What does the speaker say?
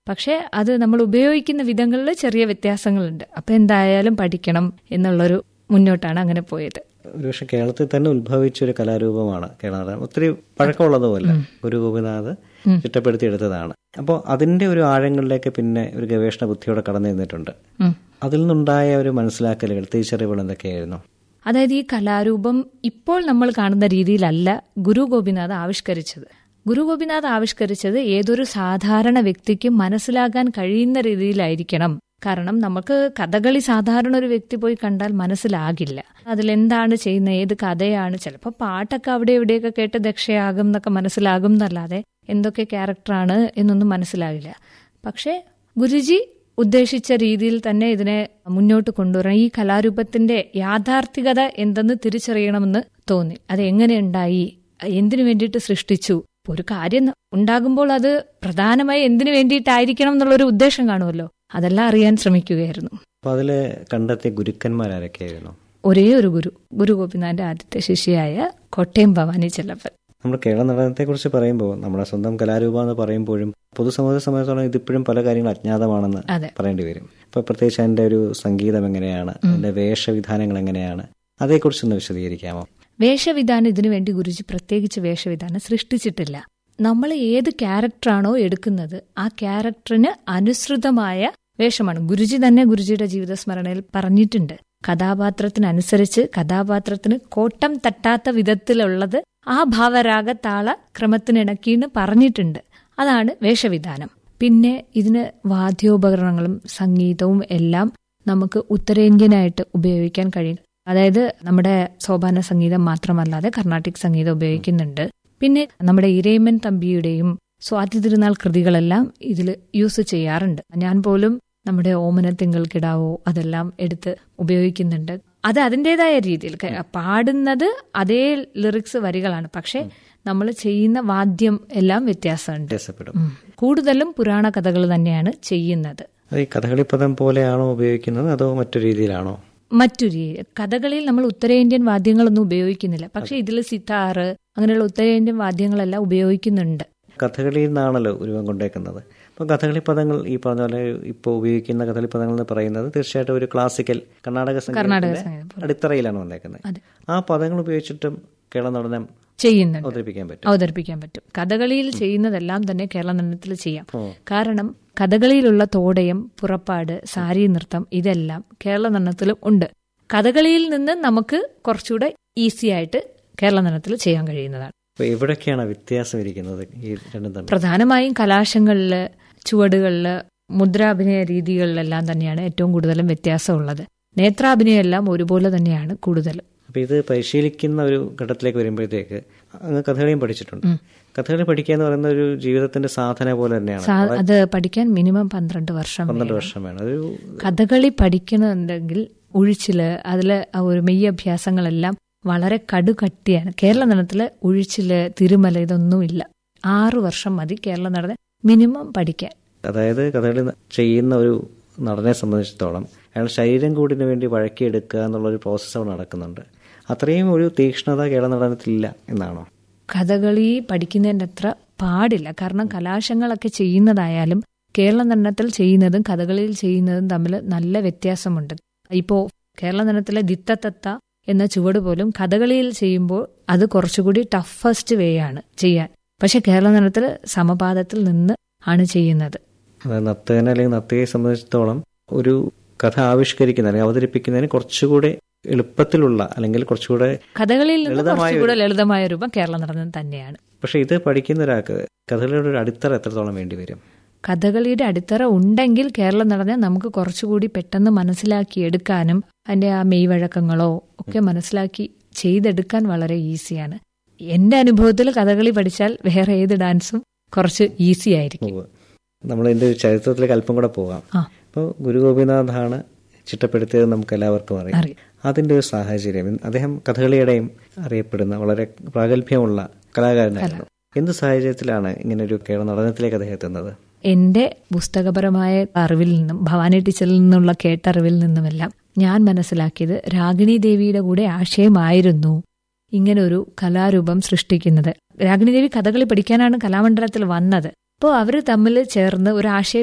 പക്ഷെ അത് നമ്മൾ ഉപയോഗിക്കുന്ന വിധങ്ങളിൽ ചെറിയ വ്യത്യാസങ്ങളുണ്ട്. അപ്പൊ എന്തായാലും പഠിക്കണം എന്നുള്ളൊരു മുന്നോട്ടാണ് അങ്ങനെ പോയത്. ഒരുപക്ഷെ കേരളത്തിൽ തന്നെ ഉത്ഭവിച്ച ഒരു കലാരൂപമാണ് കേരളനടനം. ഒത്തിരി പഴക്കമുള്ളതുമല്ല, ഗുരു ഗോപിനാഥ് ചിട്ടപ്പെടുത്തിയെടുത്തതാണ്. അപ്പോൾ അതിന്റെ ഒരു ആഴങ്ങളിലേക്ക് പിന്നെ ഒരു ഗവേഷണ ബുദ്ധിയോടെ കടന്നു നിന്നിട്ടുണ്ട്. അതിൽ നിന്നുണ്ടായ ഒരു മനസ്സിലാക്കലുകൾ, തിരിച്ചറിവുകൾ എന്തൊക്കെയായിരുന്നു? അതായത് ഈ കലാരൂപം ഇപ്പോൾ നമ്മൾ കാണുന്ന രീതിയിലല്ല ഗുരു ഗോപിനാഥ് ആവിഷ്കരിച്ചത്. ഗുരു ഗോപിനാഥ് ആവിഷ്കരിച്ചത് ഏതൊരു സാധാരണ വ്യക്തിക്കും മനസ്സിലാക്കാൻ കഴിയുന്ന രീതിയിലായിരിക്കണം. കാരണം നമുക്ക് കഥകളി സാധാരണ ഒരു വ്യക്തി പോയി കണ്ടാൽ മനസ്സിലാകില്ല. അതിലെന്താണ് ചെയ്യുന്നത്, ഏത് കഥയാണ്, ചിലപ്പോൾ പാട്ടൊക്കെ അവിടെ ഇവിടെയൊക്കെ കേട്ട് ദക്ഷയാകും എന്നൊക്കെ മനസ്സിലാകും എന്നല്ലാതെ എന്തൊക്കെ ക്യാരക്ടറാണ് എന്നൊന്നും മനസ്സിലാകില്ല. പക്ഷേ ഗുരുജി ഉദ്ദേശിച്ച രീതിയിൽ തന്നെ ഇതിനെ മുന്നോട്ട് കൊണ്ടുവരാൻ, ഈ കലാരൂപത്തിന്റെ യാഥാർത്ഥികത എന്തെന്ന് തിരിച്ചറിയണമെന്ന് തോന്നി. അത് എങ്ങനെ ഉണ്ടായി, എന്തിനു വേണ്ടിയിട്ട് സൃഷ്ടിച്ചു. ഒരു കാര്യം ഉണ്ടാകുമ്പോൾ അത് പ്രധാനമായി എന്തിനു വേണ്ടിയിട്ടായിരിക്കണം എന്നുള്ളൊരു ഉദ്ദേശം കാണുമല്ലോ, അതെല്ലാം അറിയാൻ ശ്രമിക്കുകയായിരുന്നു. അപ്പൊ അതില് കണ്ടെത്തിയ ഗുരുക്കന്മാരൊക്കെയായിരുന്നു? ഒരേ ഒരു ഗുരു ഗോപിനാഥന്റെ ആദ്യത്തെ ശിഷ്യയായ കോട്ടയം ഭവാനി ചെല്ലപ്പൻ. നമ്മൾ കേരള നടനത്തെ കുറിച്ച് പറയുമ്പോൾ, നമ്മുടെ സ്വന്തം കലാരൂപം എന്ന് പറയുമ്പോഴും പൊതുസമൂഹത്തെ സംബന്ധിച്ചോളം ഇതിപ്പോഴും പല കാര്യങ്ങളും അജ്ഞാതമാണെന്ന് പറയേണ്ടി വരും. ഇപ്പൊ പ്രത്യേകിച്ച് അതിന്റെ ഒരു സംഗീതം എങ്ങനെയാണ്, അതിന്റെ വേഷവിധാനങ്ങൾ എങ്ങനെയാണ്, അതേക്കുറിച്ചൊന്ന് വിശദീകരിക്കാമോ? വേഷവിധാനം ഇതിനു വേണ്ടി ഗുരുജി പ്രത്യേകിച്ച് വേഷവിധാനം സൃഷ്ടിച്ചിട്ടില്ല. നമ്മൾ ഏത് ക്യാരക്ടറാണോ എടുക്കുന്നത് ആ ക്യാരക്ടറിന് അനുസൃതമായ വേഷമാണ്. ഗുരുജി തന്നെ ഗുരുജിയുടെ ജീവിതസ്മരണയിൽ പറഞ്ഞിട്ടുണ്ട്, കഥാപാത്രത്തിനനുസരിച്ച് കഥാപാത്രത്തിന് കോട്ടം തട്ടാത്ത വിധത്തിലുള്ളത് ആ ഭാവരാഗ താള ക്രമത്തിനിണക്കിന്ന് പറഞ്ഞിട്ടുണ്ട്. അതാണ് വേഷവിധാനം. പിന്നെ ഇതിന് വാദ്യോപകരണങ്ങളും സംഗീതവും എല്ലാം നമുക്ക് ഉത്തരേന്ത്യനായിട്ട് ഉപയോഗിക്കാൻ കഴിയും. അതായത് നമ്മുടെ സോപാന സംഗീതം മാത്രമല്ലാതെ കർണാട്ടിക് സംഗീതം ഉപയോഗിക്കുന്നുണ്ട്. പിന്നെ നമ്മുടെ ഇരയിമ്മൻ തമ്പിയുടെയും സ്വാതി തിരുനാൾ കൃതികളെല്ലാം ഇതിൽ യൂസ് ചെയ്യാറുണ്ട്. ഞാൻ പോലും നമ്മുടെ ഓമന തിങ്കൾ കിടാവോ അതെല്ലാം എടുത്ത് ഉപയോഗിക്കുന്നുണ്ട്. അത് അതിൻ്റെതായ രീതിയിൽ പാടുന്നത് അതേ ലിറിക്സ് വരികളാണ്, പക്ഷെ നമ്മൾ ചെയ്യുന്ന വാദ്യം എല്ലാം വ്യത്യാസമുണ്ട്. കൂടുതലും പുരാണ കഥകൾ തന്നെയാണ് ചെയ്യുന്നത്. ഈ കഥകളി പദം പോലെയാണോ ഉപയോഗിക്കുന്നത്, അതോ മറ്റു രീതിയിലാണോ? മറ്റു രീതി. കഥകളിയിൽ നമ്മൾ ഉത്തരേന്ത്യൻ വാദ്യങ്ങളൊന്നും ഉപയോഗിക്കുന്നില്ല, പക്ഷെ ഇതിൽ സിതാറ് അങ്ങനെയുള്ള ഉത്തരേന്ത്യൻ വാദ്യങ്ങളെല്ലാം ഉപയോഗിക്കുന്നുണ്ട്. കഥകളിയിൽ നിന്നാണല്ലോ ഉരുവം കൊണ്ടേക്കുന്നത്. അപ്പോൾ കഥകളി പദങ്ങൾ ഈ പറഞ്ഞ പോലെ ഇപ്പോൾ ഉപയോഗിക്കുന്ന കഥകളി പദങ്ങൾ എന്ന് പറയുന്നത് തീർച്ചയായിട്ടും ഒരു ക്ലാസിക്കൽ കർണാടക സംഗീതത്തിന്റെ അടിത്തറയിലാണ് വന്നേക്കുന്നത്. ആ പദങ്ങൾ ഉപയോഗിച്ചിട്ടും കേരള നടനം അവതരിപ്പിക്കാൻ പറ്റും. കഥകളിയിൽ ചെയ്യുന്നതെല്ലാം തന്നെ കേരള നടനത്തിൽ ചെയ്യാം. കാരണം കഥകളിയിലുള്ള തോടയം, പുറപ്പാട്, സാരി നൃത്തം ഇതെല്ലാം കേരള നടനത്തിലും ഉണ്ട്. കഥകളിയിൽ നിന്ന് നമുക്ക് കുറച്ചുകൂടെ ഈസി ആയിട്ട് കേരള നടനത്തിൽ ചെയ്യാൻ കഴിയുന്നതാണ്. എവിടൊക്കെയാണ് വ്യത്യാസം ഇരിക്കുന്നത് ഈ രണ്ടും? പ്രധാനമായും കലാശങ്ങളില്, ചുവടുകളില്, മുദ്രാഭിനയ രീതികളിലെല്ലാം തന്നെയാണ് ഏറ്റവും കൂടുതലും വ്യത്യാസമുള്ളത്. നേത്രാഭിനയം എല്ലാം ഒരുപോലെ തന്നെയാണ് കൂടുതലും. അപ്പൊ ഇത് പരിശീലിക്കുന്ന ഒരു ഘട്ടത്തിലേക്ക് വരുമ്പോഴത്തേക്ക് അങ്ങ് കഥകളിയും പഠിച്ചിട്ടുണ്ട്. കഥകളി പഠിക്കുക എന്ന് പറയുന്ന ഒരു ജീവിതത്തിന്റെ സാധന പോലെ തന്നെയാണ്. അത് പഠിക്കാൻ മിനിമം 12 വർഷം വേണം. ഒരു കഥകളി പഠിക്കണമെന്നുണ്ടെങ്കിൽ ഉഴിച്ചില്, അതില് ഒരു മെയ് അഭ്യാസങ്ങളെല്ലാം വളരെ കടുകട്ടിയാണ്. കേരള നടനത്തില് ഉഴിച്ചില്, തിരുമല ഇതൊന്നുമില്ല. 6 വർഷം മതി കേരള നടനം മിനിമം പഠിക്കാൻ. അതായത് കഥകളി ചെയ്യുന്ന ഒരു നടനെ സംബന്ധിച്ചിടത്തോളം അയാൾ ശരീരം കൂടിന് വേണ്ടി വഴക്കിയെടുക്കുക എന്നുള്ളൊരു പ്രോസസ്സ് അവിടെ നടക്കുന്നുണ്ട്. അത്രയും ഒരു തീക്ഷ്ണത കേരള നടനത്തിലില്ല എന്നാണോ? കഥകളി പഠിക്കുന്നതിൻ്റെ അത്ര പാടില്ല. കാരണം കലാശങ്ങളൊക്കെ ചെയ്യുന്നതായാലും കേരള നടനത്തിൽ ചെയ്യുന്നതും കഥകളിയിൽ ചെയ്യുന്നതും തമ്മിൽ നല്ല വ്യത്യാസമുണ്ട്. ഇപ്പോൾ കേരള നടനത്തിലെ ദിത്തത്തത്ത എന്ന ചുവട് പോലും കഥകളിയിൽ ചെയ്യുമ്പോൾ അത് കുറച്ചുകൂടി ടഫസ്റ്റ് വേ ആണ് ചെയ്യാൻ. പക്ഷെ കേരള നടനത്തിൽ സമപാദത്തിൽ നിന്ന് ആണ് ചെയ്യുന്നത്. നർത്തകനെ അല്ലെങ്കിൽ നർത്തകയെ സംബന്ധിച്ചിടത്തോളം ഒരു കഥ ആവിഷ്കരിക്കുന്ന അല്ലെങ്കിൽ അവതരിപ്പിക്കുന്നതിന് കുറച്ചുകൂടെ എളുപ്പത്തിലുള്ള അല്ലെങ്കിൽ കുറച്ചുകൂടെ കഥകളിയിൽ നിന്ന് കുറച്ചുകൂടെ ലളിതമായ രൂപം കേരള നടനം തന്നെയാണ്. പക്ഷെ ഇത് പഠിക്കുന്ന ഒരാൾക്ക് കഥകളിയുടെ ഒരു അടിത്തറ എത്രത്തോളം വേണ്ടി വരും? കഥകളിയുടെ അടിത്തറ ഉണ്ടെങ്കിൽ കേരള നടനം നമുക്ക് കുറച്ചുകൂടി പെട്ടെന്ന് മനസ്സിലാക്കിയെടുക്കാനും അതിന്റെ ആ മെയ്വഴക്കങ്ങളോ ഒക്കെ മനസ്സിലാക്കി ചെയ്തെടുക്കാൻ വളരെ ഈസിയാണ്. എന്റെ അനുഭവത്തിൽ കഥകളി പഠിച്ചാൽ വേറെ ഏത് ഡാൻസും കുറച്ച് ഈസി ആയിരിക്കും. നമ്മൾ ഇതിന്റെ ഒരു ചരിത്രത്തിലേക്ക് അല്പം കൂടെ പോകാം. ഇപ്പോൾ ഗുരു ഗോപിനാഥാണ് ചിട്ടപ്പെടുത്തിയത്, നമുക്ക് എല്ലാവർക്കും അറിയാം. അതിന്റെ ഒരു സാഹചര്യം, അദ്ദേഹം കഥകളിയുടെയും അറിയപ്പെടുന്ന വളരെ പ്രാഗൽഭ്യമുള്ള കലാകാരനായിരുന്നു. എന്ത് സാഹചര്യത്തിലാണ് ഇങ്ങനെ ഒരു കേരള നടനത്തിലേക്ക് അദ്ദേഹം എത്തുന്നത്? എന്റെ പുസ്തകപരമായ അറിവിൽ നിന്നും ഭവാനി ടീച്ചറിൽ നിന്നുള്ള കേട്ടറിവിൽ നിന്നുമെല്ലാം ഞാൻ മനസ്സിലാക്കിയത് രാഗിണി ദേവിയുടെ കൂടെ ആശയമായിരുന്നു ഇങ്ങനൊരു കലാരൂപം സൃഷ്ടിക്കുന്നത്. രാഗിണി ദേവി കഥകളി പഠിക്കാനാണ് കലാമണ്ഡലത്തിൽ വന്നത്. അപ്പോൾ അവർ തമ്മിൽ ചേർന്ന് ഒരു ആശയ